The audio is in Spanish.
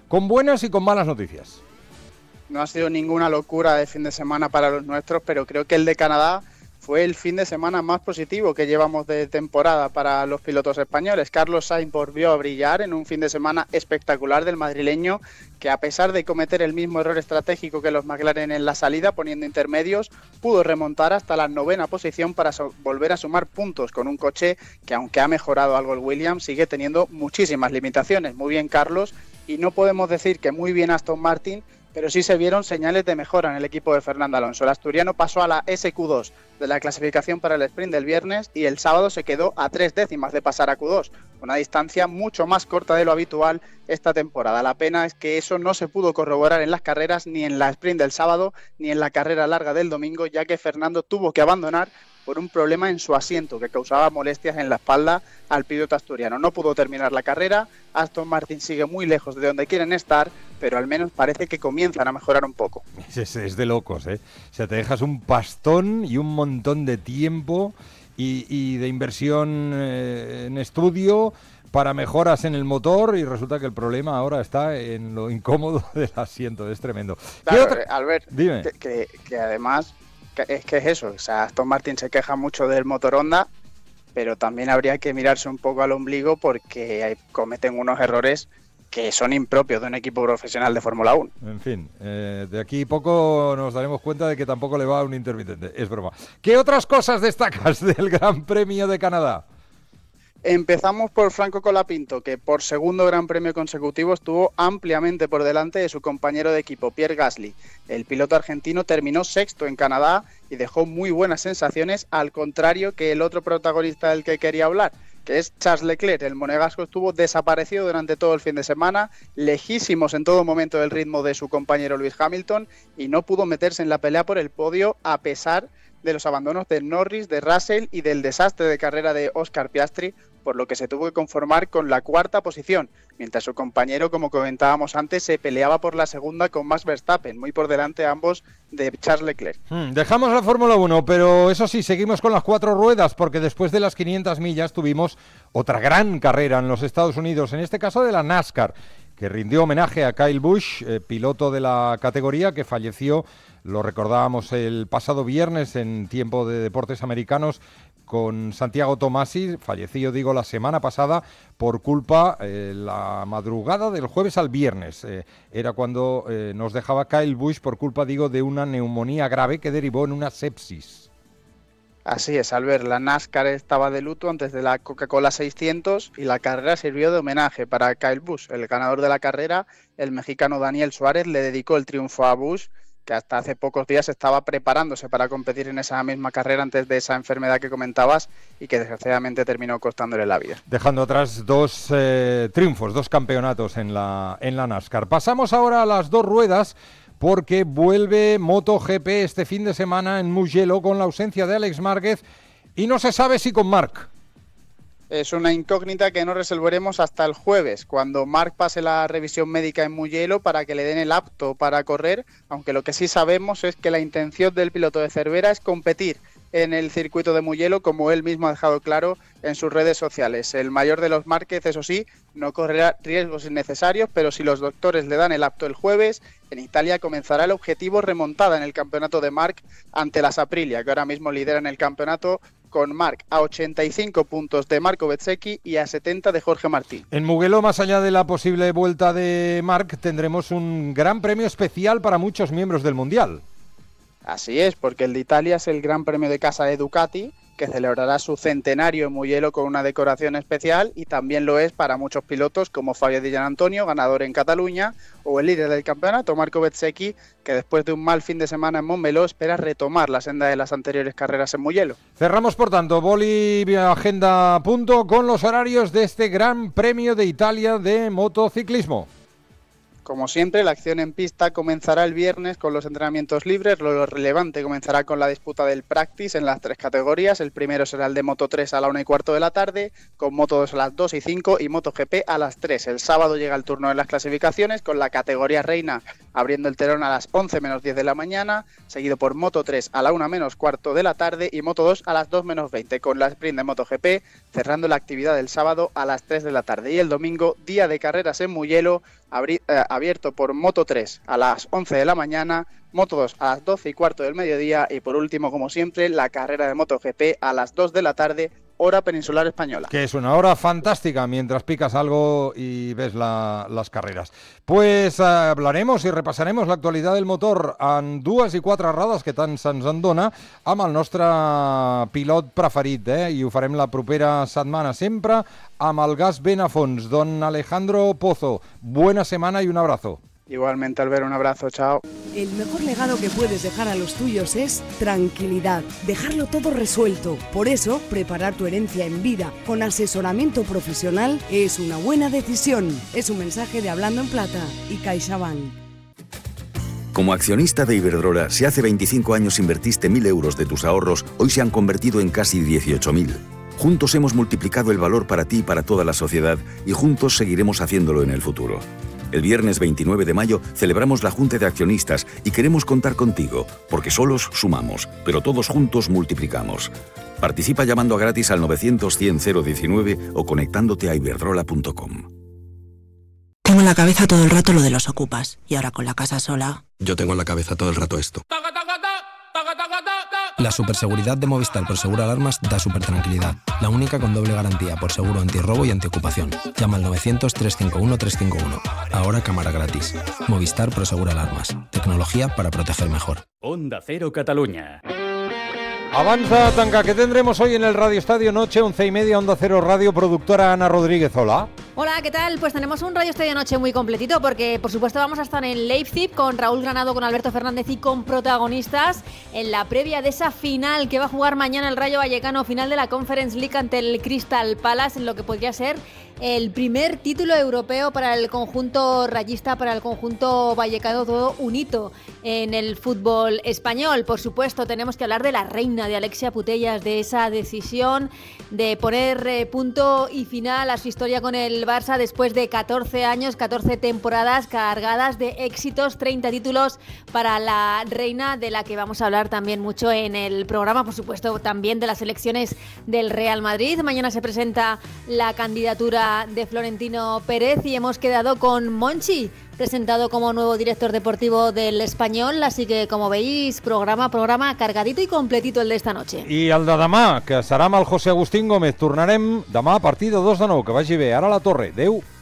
con buenas y con malas noticias. No ha sido ninguna locura de fin de semana para los nuestros, pero creo que el de Canadá fue el fin de semana más positivo que llevamos de temporada para los pilotos españoles. Carlos Sainz volvió a brillar en un fin de semana espectacular del madrileño, que a pesar de cometer el mismo error estratégico que los McLaren en la salida, poniendo intermedios, pudo remontar hasta la 9ª posición para volver a sumar puntos con un coche que, aunque ha mejorado algo el Williams, sigue teniendo muchísimas limitaciones. Muy bien Carlos, y no podemos decir que muy bien Aston Martin, pero sí se vieron señales de mejora en el equipo de Fernando Alonso. El asturiano pasó a la SQ2 de la clasificación para el sprint del viernes y el sábado se quedó a 3 décimas de pasar a Q2, una distancia mucho más corta de lo habitual esta temporada. La pena es que eso no se pudo corroborar en las carreras, ni en la sprint del sábado, ni en la carrera larga del domingo, ya que Fernando tuvo que abandonar por un problema en su asiento que causaba molestias en la espalda al piloto asturiano. No pudo terminar la carrera, Aston Martin sigue muy lejos de donde quieren estar, pero al menos parece que comienzan a mejorar un poco. Es de locos, ¿eh? O sea, te dejas un pastón y un montón de tiempo y de inversión en estudio para mejoras en el motor y resulta que el problema ahora está en lo incómodo del asiento. Es tremendo. Claro, Albert, dime. Que además es eso, o sea, Aston Martin se queja mucho del motor Honda, pero también habría que mirarse un poco al ombligo porque cometen unos errores que son impropios de un equipo profesional de Fórmula 1. En fin, de aquí poco nos daremos cuenta de que tampoco le va a un intermitente, es broma. ¿Qué otras cosas destacas del Gran Premio de Canadá? Empezamos por Franco Colapinto, que por segundo Gran Premio consecutivo estuvo ampliamente por delante de su compañero de equipo, Pierre Gasly. El piloto argentino terminó sexto en Canadá y dejó muy buenas sensaciones, al contrario que el otro protagonista del que quería hablar, que es Charles Leclerc. El monegasco estuvo desaparecido durante todo el fin de semana, lejísimos en todo momento del ritmo de su compañero Lewis Hamilton, y no pudo meterse en la pelea por el podio a pesar de los abandonos de Norris, de Russell y del desastre de carrera de Oscar Piastri, por lo que se tuvo que conformar con la 4ª posición, mientras su compañero, como comentábamos antes, se peleaba por la segunda con Max Verstappen, muy por delante ambos de Charles Leclerc. Dejamos la Fórmula 1, pero eso sí, seguimos con las 4 ruedas, porque después de las 500 millas tuvimos otra gran carrera en los Estados Unidos, en este caso de la NASCAR, que rindió homenaje a Kyle Busch, piloto de la categoría que falleció, lo recordábamos el pasado viernes en Tiempo de Deportes Americanos con Santiago Tomasi, fallecido la semana pasada por culpa, la madrugada del jueves al viernes, era cuando nos dejaba Kyle Busch por culpa, de una neumonía grave que derivó en una sepsis. Así es, Albert, la NASCAR estaba de luto antes de la Coca-Cola 600 y la carrera sirvió de homenaje para Kyle Busch. El ganador de la carrera, el mexicano Daniel Suárez, le dedicó el triunfo a Busch, que hasta hace pocos días estaba preparándose para competir en esa misma carrera antes de esa enfermedad que comentabas y que desgraciadamente terminó costándole la vida. Dejando atrás 2 triunfos, 2 campeonatos en la NASCAR. Pasamos ahora a las 2 ruedas, porque vuelve MotoGP este fin de semana en Mugello con la ausencia de Alex Márquez y no se sabe si con Marc. Es una incógnita que no resolveremos hasta el jueves, cuando Marc pase la revisión médica en Mugello para que le den el apto para correr, aunque lo que sí sabemos es que la intención del piloto de Cervera es competir en el circuito de Mugello, como él mismo ha dejado claro en sus redes sociales. El mayor de los Márquez, eso sí, no correrá riesgos innecesarios, pero si los doctores le dan el apto el jueves, en Italia comenzará el objetivo remontada en el campeonato de Marc ante las Aprilia, que ahora mismo lideran el campeonato con Marc a 85 puntos de Marco Bezzecchi y a 70 de Jorge Martín. En Mugello, más allá de la posible vuelta de Marc, tendremos un gran premio especial para muchos miembros del Mundial. Así es, porque el de Italia es el Gran Premio de Casa de Ducati, que celebrará su centenario en Mugello con una decoración especial, y también lo es para muchos pilotos como Fabio Di Gianantonio, ganador en Cataluña, o el líder del campeonato, Marco Bezzecchi, que después de un mal fin de semana en Montmeló espera retomar la senda de las anteriores carreras en Mugello. Cerramos, por tanto, Bolivia Agenda Punto con los horarios de este Gran Premio de Italia de motociclismo. Como siempre, la acción en pista comenzará el viernes con los entrenamientos libres. Lo relevante comenzará con la disputa del practice en las 3 categorías. El primero será el de Moto 3 a la 1:15 de la tarde, con Moto 2 a las 2:05 y MotoGP a las 3. El sábado llega el turno de las clasificaciones con la categoría reina abriendo el telón a las 11 menos 10 de la mañana, seguido por Moto 3 a la 1 menos cuarto de la tarde y Moto 2 a las 2 menos 20, con la sprint de MotoGP cerrando la actividad del sábado a las 3 de la tarde. Y el domingo, día de carreras en Mugello, abierto por Moto 3 a las 11 de la mañana, Moto 2 a las 12 y cuarto del mediodía y por último, como siempre, la carrera de MotoGP a las 2 de la tarde, hora peninsular española. Que es una hora fantástica mientras picas algo y ves las carreres. Pues hablaremos i repasaremos l'actualitat del motor en 2 i 4 errades que tant se'ns en dona amb el nostre pilot preferit, i ho farem la propera setmana sempre amb el gas ben a fons. Don Alejandro Pozo, buena semana y un abrazo. Igualmente, Albert, un abrazo, chao. El mejor legado que puedes dejar a los tuyos es tranquilidad, dejarlo todo resuelto. Por eso, preparar tu herencia en vida con asesoramiento profesional es una buena decisión. Es un mensaje de Hablando en Plata y CaixaBank. Como accionista de Iberdrola, si hace 25 años invertiste 1.000 euros de tus ahorros, hoy se han convertido en casi 18.000. Juntos hemos multiplicado el valor para ti y para toda la sociedad y juntos seguiremos haciéndolo en el futuro. El viernes 29 de mayo celebramos la Junta de Accionistas y queremos contar contigo, porque solos sumamos, pero todos juntos multiplicamos. Participa llamando gratis al 900-100-019 o conectándote a iberdrola.com. Tengo en la cabeza todo el rato lo de los ocupas, y ahora con la casa sola... Yo tengo en la cabeza todo el rato esto. La superseguridad de Movistar Prosegur Alarmas da supertranquilidad. La única con doble garantía por seguro antirrobo y antiocupación. Llama al 900-351-351. Ahora cámara gratis. Movistar Prosegur Alarmas. Tecnología para proteger mejor. Onda Cero Cataluña. Avanza, Tanca, que tendremos hoy en el Radio Estadio Noche, 11:30, Onda Cero Radio, productora Ana Rodríguez. Hola. Hola, ¿qué tal? Pues tenemos un Radio Estadio Noche muy completito porque, por supuesto, vamos a estar en Leipzig con Raúl Granado, con Alberto Fernández y con protagonistas en la previa de esa final que va a jugar mañana el Rayo Vallecano, final de la Conference League ante el Crystal Palace, en lo que podría ser el primer título europeo para el conjunto rayista, para el conjunto vallecano, todo un hito en el fútbol español. Por supuesto, tenemos que hablar de la reina, de Alexia Putellas, de esa decisión de poner punto y final a su historia con el Barça después de 14 años, 14 temporadas cargadas de éxitos, 30 títulos para la reina, de la que vamos a hablar también mucho en el programa. Por supuesto, también de las elecciones del Real Madrid. Mañana se presenta la candidatura de Florentino Pérez y hemos quedado con Monchi, presentado como nuevo director deportivo del Español, así que, como veis, programa cargadito y completito el de esta noche. I el de demà, que serà amb el José Agustín Gómez. Tornarem demà a partir de 2 de 9. Que vagi bé. Ara a la torre. Adéu.